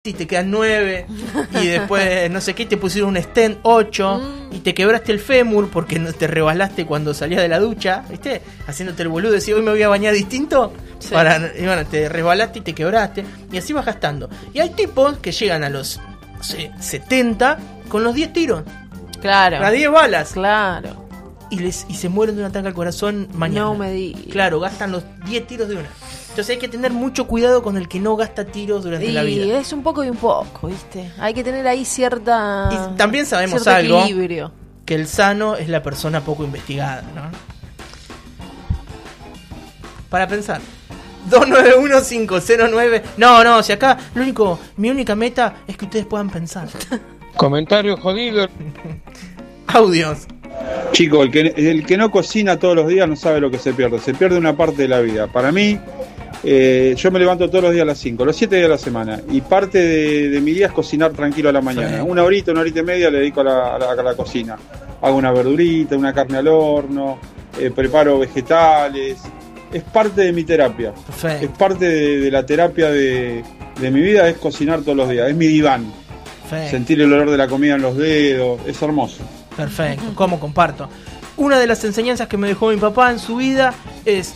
y te quedan 9 y después no sé qué te pusieron un stent 8 y te quebraste el fémur porque no te resbalaste cuando salías de la ducha, ¿viste? Haciéndote el boludo, decís hoy me voy a bañar distinto, sí. Y bueno, te resbalaste y te quebraste y así vas gastando. Y hay tipos que llegan a los 70 con los 10 tiros. Claro. Las 10 balas. Claro. Y se mueren de un ataque al corazón mañana. No me digas. Claro, gastan los 10 tiros de una. Entonces hay que tener mucho cuidado con el que no gasta tiros durante la vida. Y es un poco y un poco, ¿viste? Hay que tener ahí cierta... Y también sabemos algo, equilibrio. Que el sano es la persona poco investigada, ¿no? Para pensar. 291-509... No, si acá mi única meta es que ustedes puedan pensar. Comentario jodido. Audios. Chico, el que no cocina todos los días no sabe lo que se pierde. Se pierde una parte de la vida. Para mí, yo me levanto todos los días a las 5, los 7 días de la semana. Y parte de mi día es cocinar tranquilo a la mañana. Sí. Una horita y media le dedico a la cocina. Hago una verdurita, una carne al horno, preparo vegetales. Es parte de mi terapia. Perfecto. Es parte de la terapia de mi vida, es cocinar todos los días. Es mi diván. Perfecto. Sentir el olor de la comida en los dedos. Es hermoso. Perfecto, como comparto. Una de las enseñanzas que me dejó mi papá en su vida es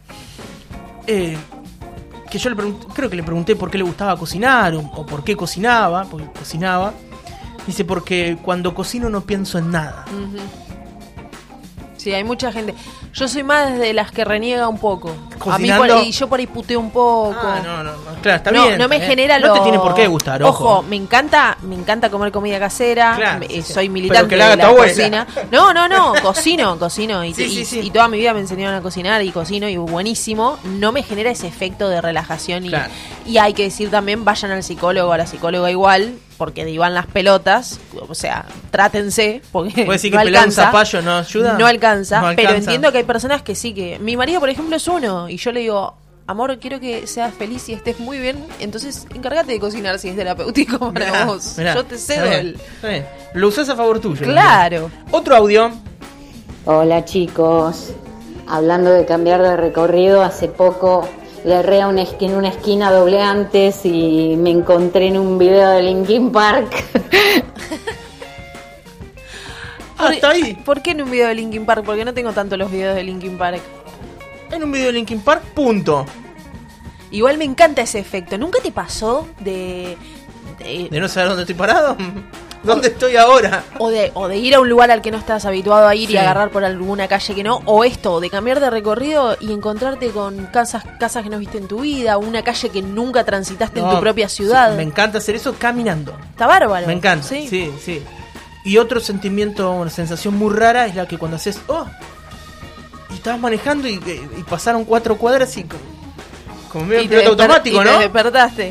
que yo creo que le pregunté por qué le gustaba cocinar o por qué cocinaba, porque cocinaba. Dice, porque cuando cocino no pienso en nada. Uh-huh. Sí, hay mucha gente. Yo soy más de las que reniega un poco. ¿Cocinando? A mí yo por ahí puteo un poco. No, claro, está bien. No me genera No te tiene por qué gustar, ojo. Me encanta comer comida casera. Claro, soy militante de la cocina. No, cocino. Sí. Y toda mi vida me enseñaron a cocinar y cocino y buenísimo. No me genera ese efecto de relajación. Claro. Y hay que decir también, vayan al psicólogo, a la psicóloga igual, porque divan las pelotas, o sea, trátense, porque ¿puede decir no que pelar un alcanza, zapallo no ayuda? No alcanza, pero entiendo que hay personas que sí, que mi marido, por ejemplo, es uno, y yo le digo, amor, quiero que seas feliz y estés muy bien, entonces encárgate de cocinar si es terapéutico para vos. Mirá, yo te cedo lo usás a favor tuyo. Claro. Otro audio. Hola chicos, hablando de cambiar de recorrido, hace poco le erré en una esquina doble antes y me encontré en un video de Linkin Park. Hasta ahí. ¿Por qué en un video de Linkin Park? Porque no tengo tanto los videos de Linkin Park. En un video de Linkin Park, punto. Igual me encanta ese efecto. ¿Nunca te pasó de no saber dónde estoy parado? ¿Dónde estoy ahora? O de ir a un lugar al que no estás habituado a ir, sí, y agarrar por alguna calle que no. O esto, de cambiar de recorrido y encontrarte con casas que no viste en tu vida. Una calle que nunca transitaste en tu propia ciudad. Sí, me encanta hacer eso caminando. Está bárbaro. Me encanta, sí. Y otro sentimiento, una sensación muy rara es la que cuando haces y estabas manejando y pasaron 4 cuadras y como medio en piloto automático, ¿no? Y te despertaste.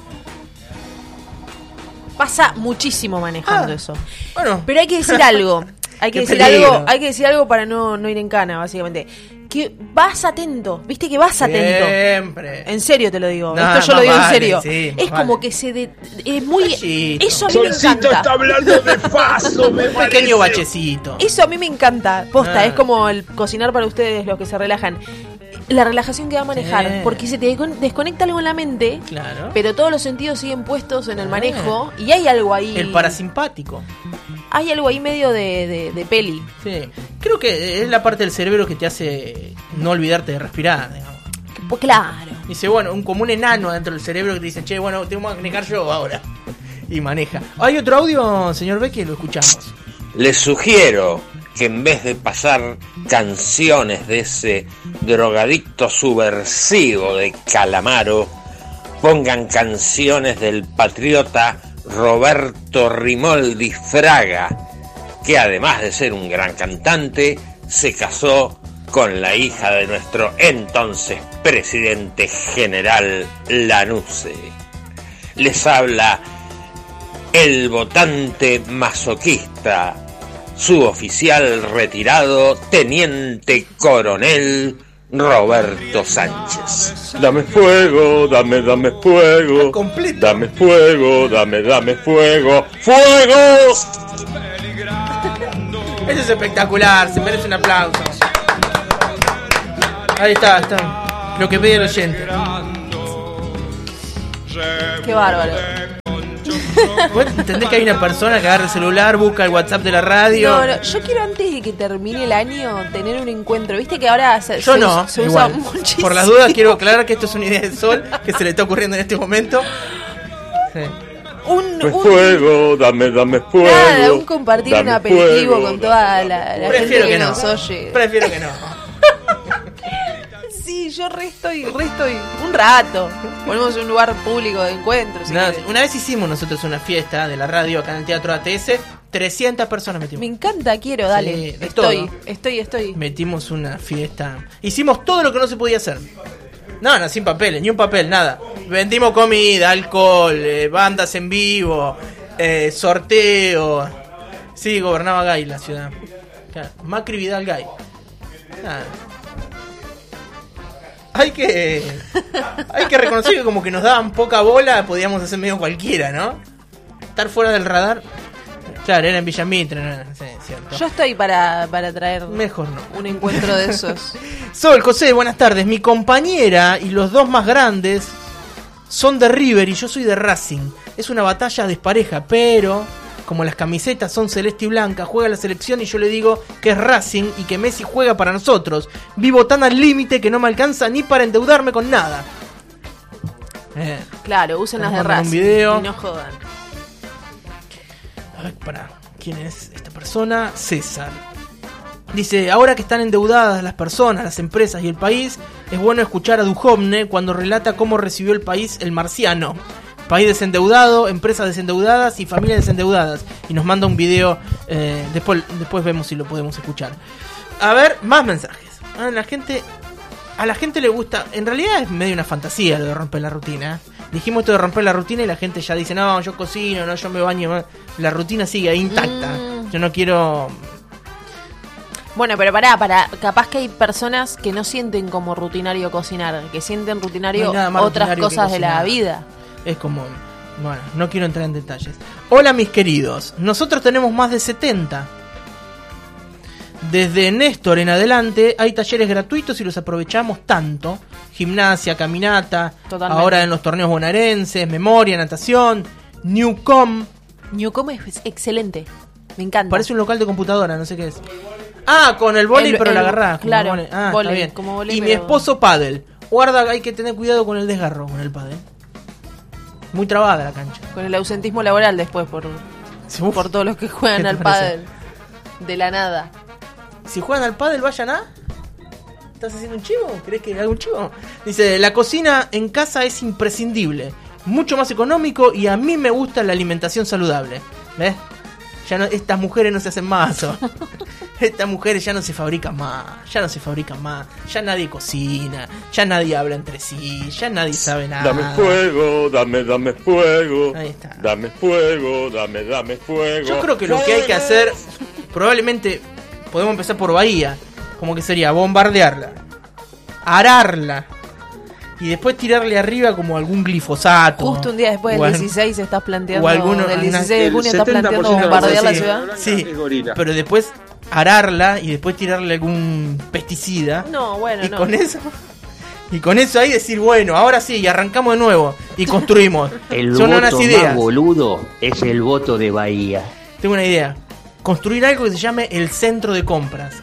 Pasa muchísimo manejando eso. Bueno. Pero hay que decir algo. Hay que decir algo para no ir en cana, básicamente. Que vas atento, viste que vas atento. Siempre. En serio te lo digo. Esto yo lo digo en serio. Sí, es como que es muy bachecito. Eso a mí me encanta. Está hablando de paso, me un pequeño bachecito. Eso a mí me encanta. Posta, es como el cocinar para ustedes, los que se relajan. La relajación que va a manejar, porque se te desconecta algo en la mente, claro, pero todos los sentidos siguen puestos en el manejo y hay algo ahí. El parasimpático. Hay algo ahí medio de peli. Sí. Creo que es la parte del cerebro que te hace no olvidarte de respirar, digamos. Pues claro. Dice, bueno, como un enano dentro del cerebro que te dice, che, bueno, tengo que manejar yo ahora. Y maneja. ¿Hay otro audio, señor Becky? Lo escuchamos. Les sugiero que en vez de pasar canciones de ese drogadicto subversivo de Calamaro, pongan canciones del patriota Roberto Rimoldi Fraga, que además de ser un gran cantante, se casó con la hija de nuestro entonces presidente general Lanusse. Les habla el votante masoquista, suboficial retirado, teniente coronel Roberto Sánchez. Dame fuego, dame fuego. Dame fuego, dame fuego. ¡Fuego! Eso es espectacular, se merece un aplauso. Ahí está. Lo que pide el oyente. Qué bárbaro. ¿Vos entendés que hay una persona que agarra el celular, busca el WhatsApp de la radio? No, yo quiero antes de que termine el año tener un encuentro. Viste que ahora se no, usa igual. muchísimo. Por las dudas quiero aclarar que esto es una idea de Sol que se le está ocurriendo en este momento. Sí. Fuego, dame fuego. Nada, un compartir un aperitivo con toda la gente que no. nos oye. Prefiero que no. Sí, yo restoy un rato. Ponemos un lugar público de encuentro. Si Una vez hicimos nosotros una fiesta de la radio acá en el Teatro ATS. 300 personas metimos. Me encanta, quiero, dale. Sí, estoy. Metimos una fiesta. Hicimos todo lo que no se podía hacer. No, sin papeles, ni un papel, nada. Vendimos comida, alcohol, bandas en vivo, sorteo. Sí, gobernaba Gay la ciudad. Claro, Macri, Vidal, Gay. Nada. Hay que reconocer que como que nos daban poca bola, podíamos hacer medio cualquiera, ¿no? Estar fuera del radar. Claro, era en Villa Mitre, ¿no? Sí, cierto. Yo estoy para traer mejor no un encuentro de esos. Sol, José, buenas tardes. Mi compañera y los dos más grandes son de River y yo soy de Racing. Es una batalla despareja, pero como las camisetas son celeste y blanca, juega la selección y yo le digo que es Racing y que Messi juega para nosotros. Vivo tan al límite que no me alcanza ni para endeudarme con nada. Claro, usen las de Racing un video. y no jodan. A ver, ¿quién es esta persona? César. Dice, ahora que están endeudadas las personas, las empresas y el país, es bueno escuchar a Duhovne cuando relata cómo recibió el país el marciano. País desendeudado, empresas desendeudadas y familias desendeudadas. Y nos manda un video, después vemos si lo podemos escuchar. A ver, más mensajes. A la gente le gusta, en realidad es medio una fantasía lo de romper la rutina. Dijimos esto de romper la rutina y la gente ya dice, no, yo cocino, no, yo me baño. La rutina sigue ahí intacta. Yo no quiero... Bueno, pero capaz que hay personas que no sienten como rutinario cocinar, que sienten rutinario otras cosas de la vida. Es como, bueno, no quiero entrar en detalles. Hola mis queridos, nosotros tenemos más de 70. Desde Néstor en adelante hay talleres gratuitos y los aprovechamos tanto. Gimnasia, caminata, totalmente. Ahora en los torneos bonaerenses, memoria, natación, Newcom. Newcom es excelente, me encanta. Parece un local de computadora, no sé qué es. Ah, con el vóley, pero la agarrás. Claro, vóley, está bien. Como voley, y mi esposo pádel. Guarda, hay que tener cuidado con el desgarro con el pádel. Muy trabada la cancha. Con el ausentismo laboral después por todos los que juegan al pádel de la nada. Si juegan al pádel, vayan a... ¿Estás haciendo un chivo? ¿Crees que haga un chivo? Dice, la cocina en casa es imprescindible, mucho más económico y a mí me gusta la alimentación saludable. ¿Ves? Ya no, estas mujeres no se hacen más. Estas mujeres ya no se fabrican más. Ya nadie cocina. Ya nadie habla entre sí. Ya nadie sabe nada. Dame fuego, dame fuego. Ahí está. Dame fuego, dame fuego. Yo creo que lo que hay que hacer, probablemente podemos empezar por Bahía. Como que sería bombardearla, ararla y después tirarle arriba como algún glifosato. Justo un día después del 16 estás planteando, del 16 de junio estás planteando bombardear la ciudad. Sí, pero después ararla y después tirarle algún pesticida. No, bueno, no. Y con eso ahí decir, bueno, ahora sí, y arrancamos de nuevo y construimos. El Son voto unas ideas. Más boludo es el voto de Bahía. Tengo una idea. Construir algo que se llame el centro de compras.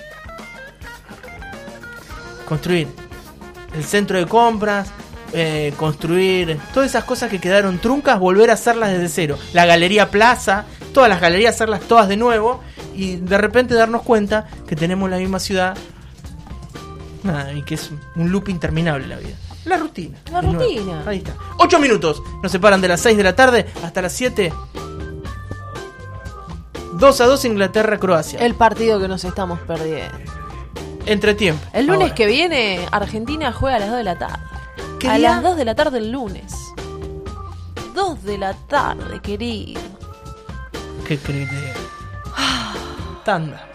Construir el centro de compras, construir todas esas cosas que quedaron truncas, volver a hacerlas desde cero. La Galería Plaza, todas las galerías, hacerlas todas de nuevo y de repente darnos cuenta que tenemos la misma ciudad. Y que es un loop interminable la vida. La rutina. Ahí está. 8 minutos nos separan de las 6 de la tarde hasta las 7. 2-2 Inglaterra-Croacia. El partido que nos estamos perdiendo. Entretiempo. El lunes que viene, Argentina juega a las 2 de la tarde. A las 2 de la tarde el lunes. 2 de la tarde, querido. ¿Qué crees? Tanda.